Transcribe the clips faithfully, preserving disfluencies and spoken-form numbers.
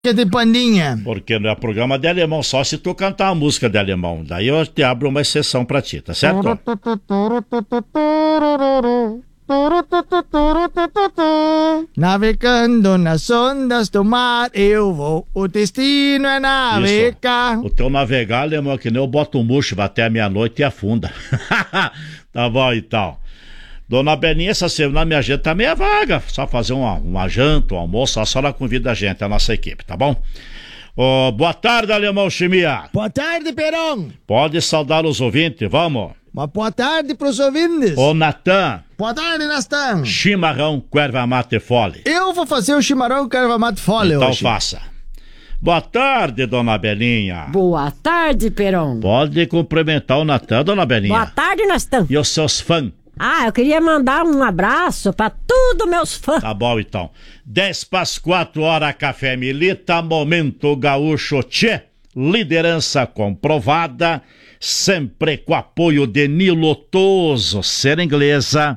de pandinha. Porque não é programa de alemão, só se tu cantar a música de alemão. Daí eu te abro uma exceção pra ti, tá certo? Navegando nas ondas do mar, eu vou, o destino é navegar. Isso. O teu navegar, alemão, é que nem eu boto um murcho, vai até a meia-noite e afunda. Tá bom, então. Dona Beninha, essa semana minha gente tá meia vaga. Só fazer uma, uma janta, um almoço, a senhora convida a gente, a nossa equipe, tá bom? Oh, boa tarde, Alemão Chimia. Boa tarde, Perão. Pode saudar os ouvintes, vamos. Uma boa tarde pros ouvintes. Ô, Natan. Boa tarde, Natan. Chimarrão com erva mate fole. Eu vou fazer o chimarrão com erva mate fole então hoje. Então faça. Boa tarde, Dona Belinha. Boa tarde, Perão. Pode cumprimentar o Natan, Dona Belinha. Boa tarde, Natan. E os seus fãs? Ah, eu queria mandar um abraço pra todos meus fãs. Tá bom, então. dez para as quatro horas, Café Milita, Momento Gaúcho Tchê. Liderança comprovada, sempre com apoio de Nilo Toso, Ser Inglesa,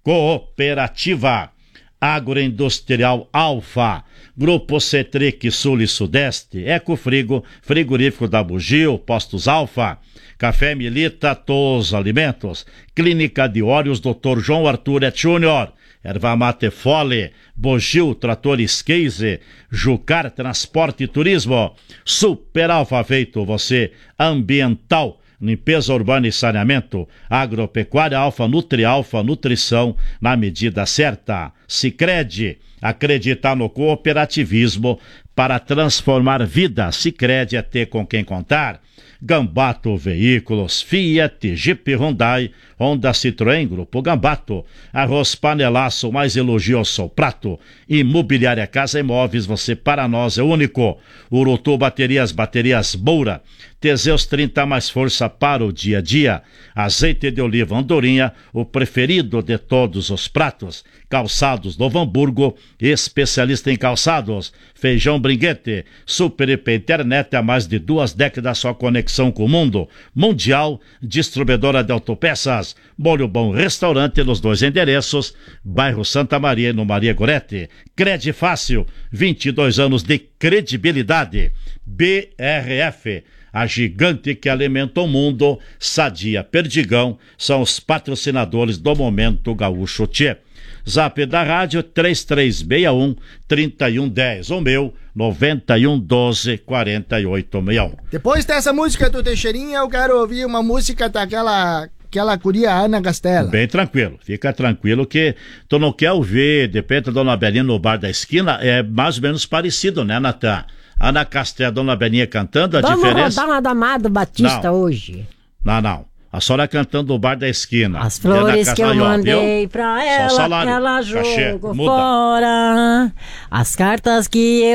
Cooperativa Agroindustrial Alfa, Grupo Cetric Sul e Sudeste, Ecofrigo, Frigorífico da Bugio, Postos Alfa, Café Milita, Toso Alimentos, Clínica de Óleos, doutor João Arthur Et Júnior, Erva Mate Fole, Bugio Tratores Case, Jucar Transporte e Turismo, Super Alfa Feito Você, Ambiental, Limpeza Urbana e Saneamento, Agropecuária Alfa, Nutri Alfa, Nutrição na medida certa. Sicredi, acreditar no cooperativismo para transformar vidas. Sicredi é ter com quem contar. Gambato Veículos, Fiat, Jeep Hyundai, Honda Citroën, Grupo Gambato, Arroz Panelaço, mais elogio ao seu prato. Imobiliária Casa Imóveis, você para nós é único. Urutu Baterias, Baterias Moura, Teseus trinta mais força para o dia a dia. Azeite de oliva Andorinha, o preferido de todos os pratos. Calçados Novo Hamburgo, especialista em calçados. Feijão Bringuete, Super I P Internet, há mais de duas décadas sua conexão com o mundo. Mundial, distribuidora de autopeças. Molho Bom Restaurante nos dois endereços, bairro Santa Maria e no Maria Gorete. Crede Fácil, vinte e dois anos de credibilidade. B R F, a gigante que alimenta o mundo. Sadia Perdigão são os patrocinadores do Momento Gaúcho Tchê. Zap da rádio três três seis um, três um um zero, o meu nove um um doze, quatro oito seis um. Depois dessa música do Teixeirinha, eu quero ouvir uma música daquela aquela curia Ana Castela. Bem tranquilo, fica tranquilo que tu não quer ouvir, de repente, a Dona Belinha no bar da esquina, é mais ou menos parecido, né, Natan? Ana Castela, a Dona Belinha cantando, a Vamos diferença... Vamos rodar uma do Amado Batista não. hoje. Não, não. A senhora cantando no bar da esquina. As flores que eu mandei viu? pra ela, ela Cachê, jogou muda. fora. As cartas que eu